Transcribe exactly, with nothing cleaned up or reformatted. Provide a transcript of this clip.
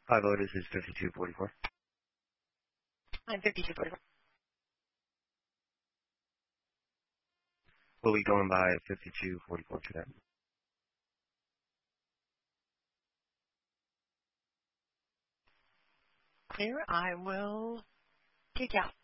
Five Otis is fifty-two forty-four. I'm fifty-two forty-four. We'll be going by fifty-two forty-four today. Clear. I will kick out.